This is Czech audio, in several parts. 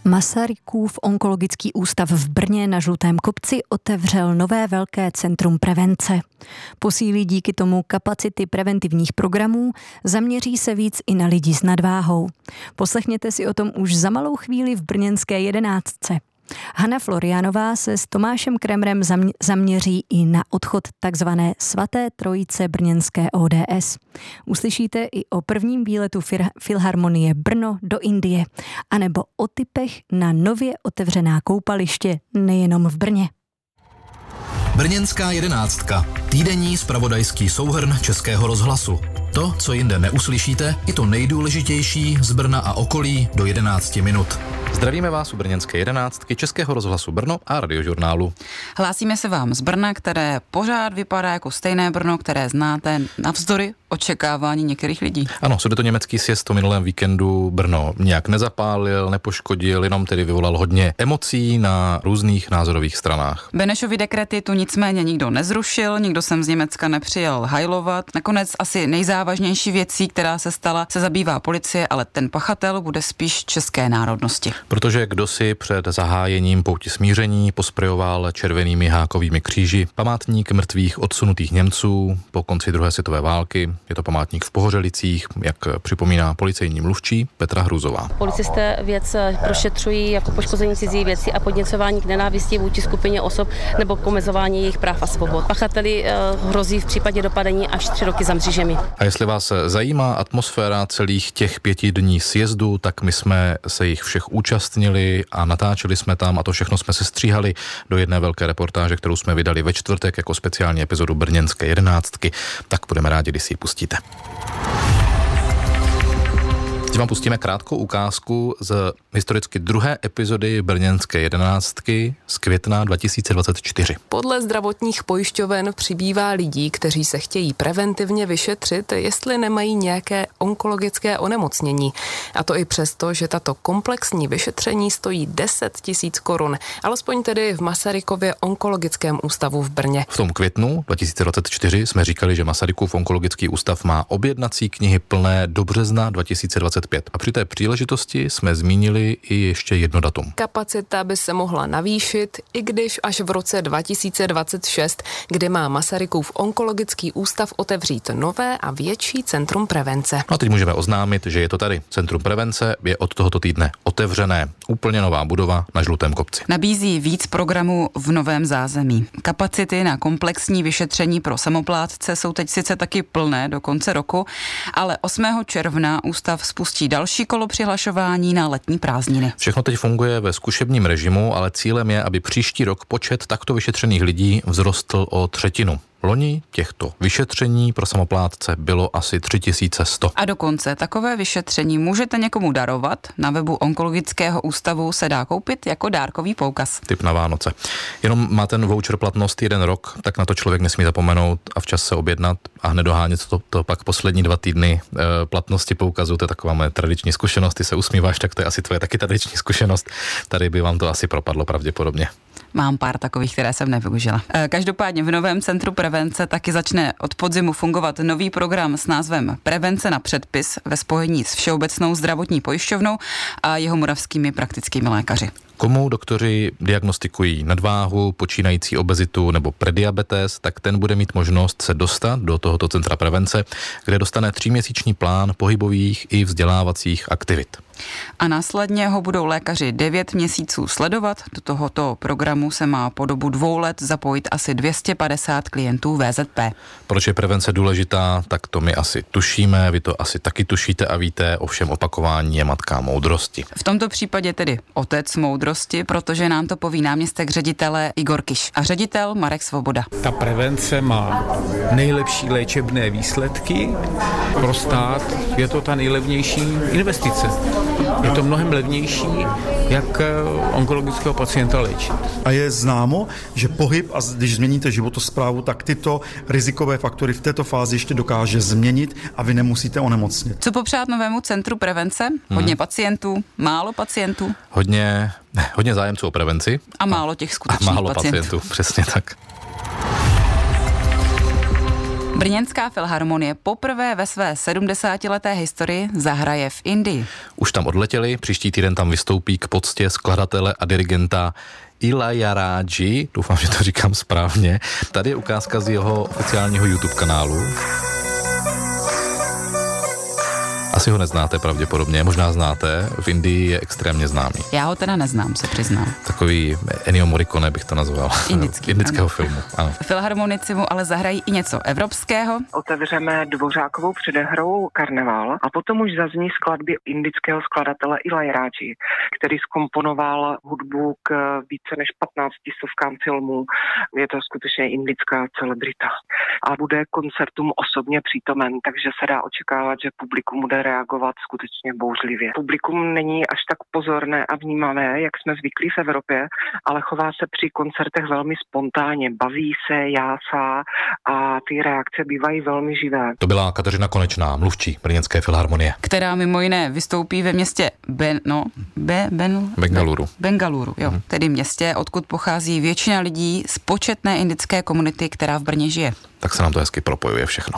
Masarykův onkologický ústav v Brně na Žlutém kopci otevřel nové velké centrum prevence. Posílí díky tomu kapacity preventivních programů, zaměří se víc i na lidi s nadváhou. Poslechněte si o tom už za malou chvíli v brněnské 11. Hana Florianová se s Tomášem Kremrem zaměří i na odchod takzvané svaté trojice brněnské ODS. Uslyšíte i o prvním výletu Filharmonie Brno do Indie, anebo o tipech na nově otevřená koupaliště nejenom v Brně. Brněnská 11. Týdenní zpravodajský souhrn Českého rozhlasu. To, co jinde neuslyšíte, i to nejdůležitější z Brna a okolí do 11 minut. Zdravíme vás u brněnské 11. Českého rozhlasu Brno a Radiožurnálu. Hlásíme se vám z Brna, které pořád vypadá jako stejné Brno, které znáte navzdory očekávání některých lidí. Ano, sudetoněmecký sjezd o minulém víkendu Brno nějak nezapálil, nepoškodil, jenom tedy vyvolal hodně emocí na různých názorových stranách. Benešovy dekrety tu nicméně nikdo nezrušil, nikdo sem z Německa nepřijel hajlovat. Nakonec asi nejzávažnější věcí, která se stala, se zabývá policie, ale ten pachatel bude spíš české národnosti. Protože kdo si před zahájením pouti smíření posprejoval červenými hákovými kříži památník mrtvých odsunutých Němců po konci druhé světové války. Je to památník v Pohořelicích, jak připomíná policejní mluvčí Petra Hruzová. Policisté věc prošetřují jako poškození cizí věci a podněcování k nenávisti vůči skupině osob nebo k omezování jejich práv a svobod. Pachateli hrozí v případě dopadení až 3 roky za mřížemi. A jestli vás zajímá atmosféra celých těch 5 dní sjezdu, tak my jsme se jich všech účastnili a natáčeli jsme tam a to všechno jsme se stříhali do jedné velké reportáže, kterou jsme vydali ve čtvrtek jako speciální epizodu Brněnské 11. Tak budeme rádi, když si ji pustíte. Teď vám pustíme krátkou ukázku z historicky druhé epizody Brněnské 11. z května 2024. Podle zdravotních pojišťoven přibývá lidí, kteří se chtějí preventivně vyšetřit, jestli nemají nějaké onkologické onemocnění. A to i přesto, že tato komplexní vyšetření stojí 10 000 korun, alespoň tedy v Masarykově onkologickém ústavu v Brně. V tom květnu 2024 jsme říkali, že Masarykův onkologický ústav má objednací knihy plné do března 2025. A při té příležitosti jsme zmínili i ještě jedno datum. Kapacita by se mohla navýšit, i když až v roce 2026, kdy má Masarykův onkologický ústav otevřít nové a větší centrum prevence. A teď můžeme oznámit, že je to tady. Centrum prevence je od tohoto týdne otevřené. Úplně nová budova na Žlutém kopci. Nabízí víc programů v novém zázemí. Kapacity na komplexní vyšetření pro samoplátce jsou teď sice taky plné do konce roku, ale 8. června ústav spustí další kolo přihlašování na letní prázdniny. Všechno teď funguje ve zkušebním režimu, ale cílem je, aby příští rok počet takto vyšetřených lidí vzrostl o 1/3. Loni těchto vyšetření pro samoplátce bylo asi 3100. A dokonce takové vyšetření můžete někomu darovat. Na webu onkologického ústavu se dá koupit jako dárkový poukaz. Tip na Vánoce. Jenom má ten voucher platnost 1 rok, tak na to člověk nesmí zapomenout a včas se objednat a nedohánět to pak poslední 2 týdny platnosti poukazu. To je taková moje tradiční zkušenost. Ty se usmíváš, tak to je asi tvoje taky tradiční zkušenost. Tady by vám to asi propadlo pravděpodobně. Mám pár takových, které jsem nevyužila. Každopádně v novém centru prevence taky začne od podzimu fungovat nový program s názvem Prevence na předpis ve spojení s Všeobecnou zdravotní pojišťovnou a jihomoravskými praktickými lékaři. Komu doktoři diagnostikují nadváhu, počínající obezitu nebo prediabetes, tak ten bude mít možnost se dostat do tohoto centra prevence, kde dostane 3měsíční plán pohybových i vzdělávacích aktivit. A následně ho budou lékaři 9 měsíců sledovat. Do tohoto programu se má po dobu 2 let zapojit asi 250 klientů VZP. Proč je prevence důležitá, tak to my asi tušíme, vy to asi taky tušíte a víte, ovšem opakování je matka moudrosti. V tomto případě tedy otec moudrosti, protože nám to poví náměstek ředitele Igor Kiš a ředitel Marek Svoboda. Ta prevence má nejlepší léčebné výsledky pro stát, je to ta nejlevnější investice. Je to mnohem levnější, jak onkologického pacienta léčit. A je známo, že pohyb a když změníte životosprávu, tak tyto rizikové faktory v této fázi ještě dokáže změnit a vy nemusíte onemocnit. Co popřát novému centru prevence? Hodně pacientů, málo pacientů? Hodně zájemců o prevenci. A málo těch skutečných pacientů. Přesně tak. Brněnská filharmonie poprvé ve své 70leté historii zahraje v Indii. Už tam odletěli, příští týden tam vystoupí k poctě skladatele a dirigenta Ilaiyarádži, doufám, že to říkám správně. Tady je ukázka z jeho oficiálního YouTube kanálu. Asi ho neznáte pravděpodobně, možná znáte, v Indii je extrémně známý. Já ho teda neznám, se přiznám. Takový Ennio Morricone bych to nazval. Indického filmu, ano. Filharmonici mu ale zahrají i něco evropského. Otevřeme Dvořákovou předehrou Karneval a potom už zazní skladby indického skladatele Ilaiyarádži, který zkomponoval hudbu k více než 15 stovkám filmů. Je to skutečně indická celebrita. A bude koncertům osobně přítomen, takže se dá očekávat, že publikum bude reagovat skutečně bouřlivě. Publikum není až tak pozorné a vnímavé, jak jsme zvyklí v Evropě, ale chová se při koncertech velmi spontánně, baví se, jásá a ty reakce bývají velmi živé. To byla Kateřina Konečná, mluvčí Brněnské filharmonie. Která mimo jiné vystoupí ve městě Bengaluru, jo, tedy městě, odkud pochází většina lidí z početné indické komunity, která v Brně žije. Tak se nám to hezky propojuje všechno.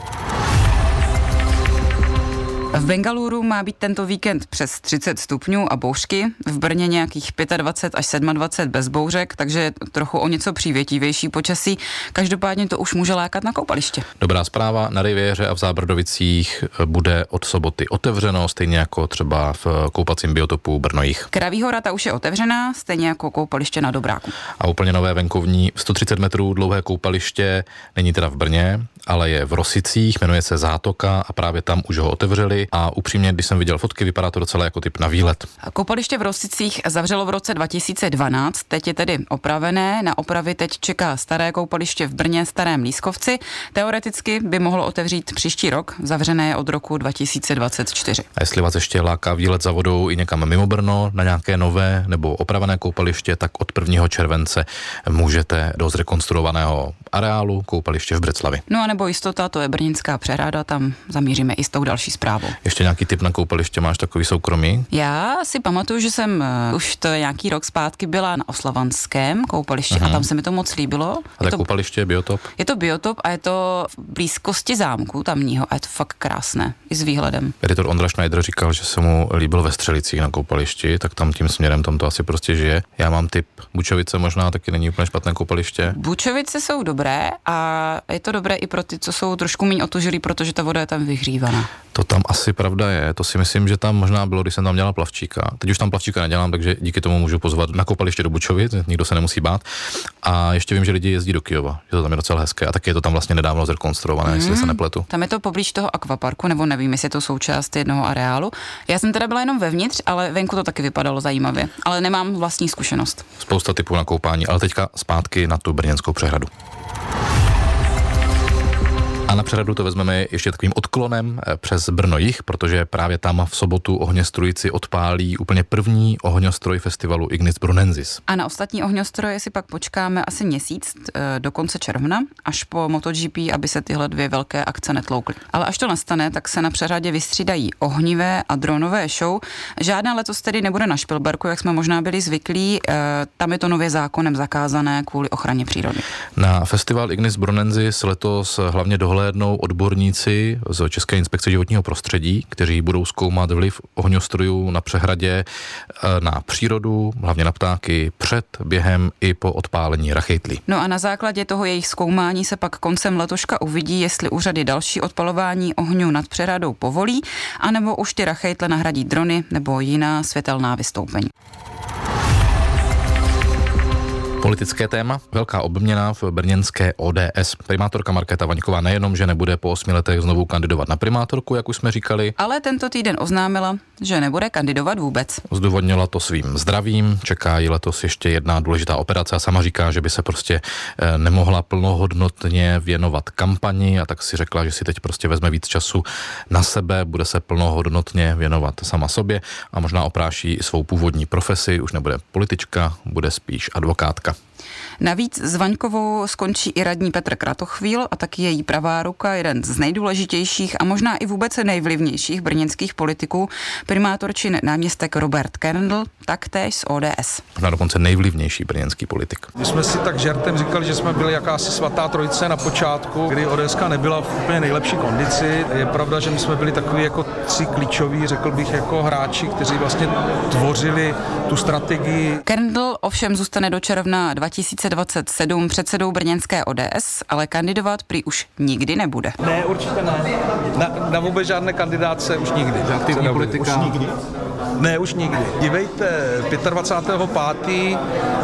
V Bengaluru má být tento víkend přes 30 stupňů a bouřky, v Brně nějakých 25 až 27 bez bouřek, takže trochu o něco přívětivější počasí. Každopádně to už může lákat na koupaliště. Dobrá zpráva, na Riviéře a v Zábradovicích bude od soboty otevřeno, stejně jako třeba v koupacím biotopu Brno-Jih. Kraví hora ta už je otevřená, stejně jako koupaliště na Dobráku. A úplně nové venkovní 130 metrů dlouhé koupaliště není teda v Brně, ale je v Rosicích, jmenuje se Zátoka a právě tam už ho otevřeli. A upřímně, když jsem viděl fotky, vypadá to docela jako typ na výlet. Koupaliště v Rosicích zavřelo v roce 2012, teď je tedy opravené. Na opravy teď čeká staré koupaliště v Brně, Starém Lískovci. Teoreticky by mohlo otevřít příští rok, zavřené je od roku 2024. A jestli vás ještě láká výlet za vodou i někam mimo Brno, na nějaké nové nebo opravené koupaliště, tak od 1. července můžete do zrekonstruovaného areálu koupaliště v Břeclavi. No a nebo jistota, to je Brněnská přehrada, tam zamíříme i s tou další zprávou. Ještě nějaký tip na koupaliště, máš takový soukromý? Já si pamatuju, že jsem už to nějaký rok zpátky byla na Oslavanském koupališti a tam se mi to moc líbilo. A to koupaliště je biotop? Je to biotop a je to v blízkosti zámku tamního a je to fakt krásné, i s výhledem. Editor Ondra Schneider říkal, že se mu líbilo ve Střelicích na koupališti, tak tam tím směrem tam to asi prostě žije. Já mám tip, Bučovice možná taky není úplně špatné koupaliště. Bučovice jsou dobré a je to dobré i pro ty, co jsou trošku méně otužilí, protože ta voda je tam vyhřívaná. To tam asi pravda je, to si myslím, že tam možná bylo, když jsem tam dělal plavčíka. Teď už tam plavčíka nedělám, takže díky tomu můžu pozvat na koupaliště do Bučovic, nikdo se nemusí bát. A ještě vím, že lidi jezdí do Kyjova, že to tam je docela hezké a taky je to tam vlastně nedávno zrekonstruované, jestli se nepletu. Tam je to poblíž toho akvaparku, nebo nevím, jestli je to součást jednoho areálu. Já jsem teda byla jenom vevnitř, ale venku to taky vypadalo zajímavě, ale nemám vlastní zkušenost. Spousta typů na koupání, ale teďka zpátky na tu brněnskou přehradu. A na přehradu to vezmeme ještě takovým odklonem přes Brno-Jih, protože právě tam v sobotu ohňostrojci odpálí úplně první ohňostroj festivalu Ignis Brunensis. A na ostatní ohňostroje si pak počkáme asi měsíc do konce června, až po MotoGP, aby se tyhle dvě velké akce netloukly. Ale až to nastane, tak se na přehradě vystřídají ohnivé a dronové show. Žádná letos tedy nebude na Špilberku, jak jsme možná byli zvyklí. Tam je to nově zákonem zakázané kvůli ochraně přírody. Na festival Ignis Brunensis letos hlavně dohlédnou odborníci z České inspekce životního prostředí, kteří budou zkoumat vliv ohňostrojů na přehradě na přírodu, hlavně na ptáky, před, během i po odpálení rachejtlí. No a na základě toho jejich zkoumání se pak koncem letoška uvidí, jestli úřady další odpalování ohňů nad přehradou povolí, anebo už ty rachejtle nahradí drony nebo jiná světelná vystoupení. Politické téma, velká obměna v brněnské ODS. Primátorka Markéta Vaňková nejenom, že nebude po 8 letech znovu kandidovat na primátorku, jak už jsme říkali, ale tento týden oznámila, že nebude kandidovat vůbec. Zdůvodnila to svým zdravím, čeká ji letos ještě jedna důležitá operace a sama říká, že by se prostě nemohla plnohodnotně věnovat kampani a tak si řekla, že si teď prostě vezme víc času na sebe, bude se plnohodnotně věnovat sama sobě a možná opráší svou původní profesi, už nebude politička, bude spíš advokátka. Navíc s Vaňkovou skončí i radní Petr Kratochvíl a taky její pravá ruka, jeden z nejdůležitějších a možná i vůbec nejvlivnějších brněnských politiků, primátor či náměstek Robert Kerndl, taktéž z ODS. Na dokonce nejvlivnější brněnský politik. My jsme si tak žertem říkali, že jsme byli jakási svatá trojice na počátku, kdy ODSka nebyla v úplně nejlepší kondici. Je pravda, že my jsme byli takový jako 3 klíčoví, řekl bych, jako hráči, kteří vlastně tvořili tu strategii. Kerndl ovšem zůstane do června 2027 předsedou brněnské ODS, ale kandidovat prý už nikdy nebude. Ne, určitě ne. Na vůbec žádné kandidáce už nikdy. Aktivní politika. Už nikdy. Ne, už nikdy. Dívejte, 25.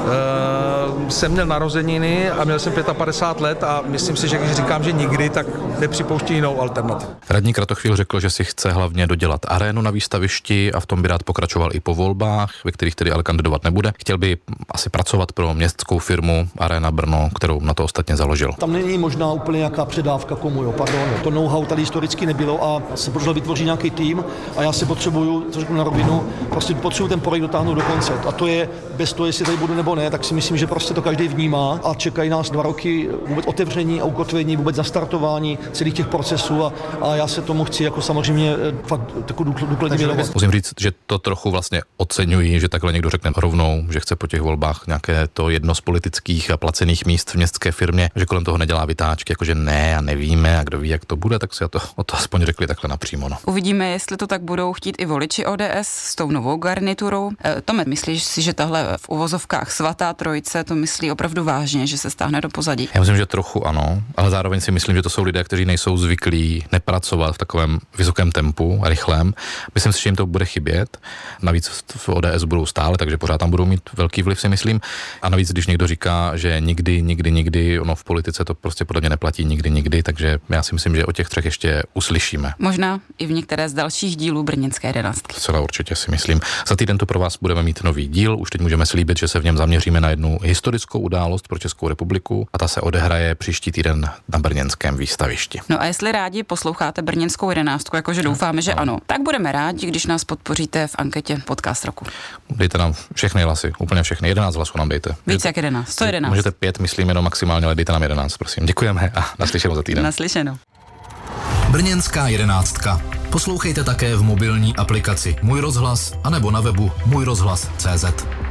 Jsem měl narozeniny a měl jsem 55 let a myslím si, že když říkám, že nikdy, tak nepřipouští jinou alternativu. Radní Kratochvíl řekl, že si chce hlavně dodělat arénu na výstavišti a v tom by rád pokračoval i po volbách, ve kterých tedy ale kandidovat nebude. Chtěl by asi pracovat pro městskou firmu Arena Brno, kterou na to ostatně založil. Tam není možná úplně nějaká předávka komu, jo, pardon. To know-how tady historicky nebylo a se podařilo vytvořit nějaký tým a já si potřebuju, co řeknu na rovinu, prostě potřebuji ten projekt dotáhnout do konce. A to je bez toho, jestli tady budu nebo ne, tak si myslím, že prostě to každý vnímá a čekají nás 2 roky vůbec otevření a ukotvení, vůbec zastartování celých těch procesů a já se tomu chci jako samozřejmě fakt takovou důkladně věnovat. Musím říct, že to trochu vlastně oceňuji, že takhle někdo řekne rovnou, že chce po těch volbách nějaké to jedno z politických a placených míst v městské firmě, že kolem toho nedělá vytáčky, jakože ne a nevíme a kdo ví, jak to bude, tak si o to aspoň řekli takhle napřímo. No. Uvidíme, jestli to tak budou chtít i voliči ODS s tou novou garniturou. Tome, myslíš si, že tahle v uvozovkách svatá trojice to myslí opravdu vážně, že se stáhne do pozadí? Já myslím, že trochu ano, ale zároveň si myslím, že to jsou lidé, kteří nejsou zvyklí nepracovat v takovém vysokém tempu a rychlém. Myslím si, že jim to bude chybět. Navíc v ODS budou stále, takže pořád tam budou mít velký vliv, si myslím. A navíc, když někdo říká, že nikdy, ono v politice to prostě podle mě neplatí nikdy, takže já si myslím, že o těch 3 ještě uslyšíme. Možná i v některé z dalších dílů brněnské 11. Celá určitě si myslím. Za týden tu pro vás budeme mít nový díl. Už teď můžeme slíbit, že se v něm zaměříme na jednu historickou událost pro Českou republiku a ta se odehraje příští týden na brněnském výstavišti. No a jestli rádi posloucháte brněnskou 11, jakože doufáme, že ano, tak budeme rádi, když nás podpoříte v anketě Podcast roku. Dejte nám všechny hlasy, úplně všechny. 11 hlasů nám dejte. Víc jak 11, 111. Můžete 5, myslím, jenom maximálně, ale dejte nám 11, prosím. Děkujeme a naslyšenou za týden. Naslyšenou. Brněnská 11. Poslouchejte také v mobilní aplikaci Můj rozhlas anebo na webu můjrozhlas.cz.